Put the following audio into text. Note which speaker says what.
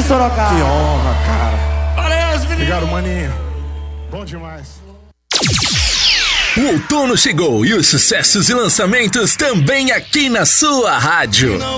Speaker 1: Sorocaba.
Speaker 2: Que honra, cara.
Speaker 1: Valeu, meninos.
Speaker 2: Obrigado, maninho. Bom demais.
Speaker 3: O outono chegou e os sucessos e lançamentos também aqui na sua rádio.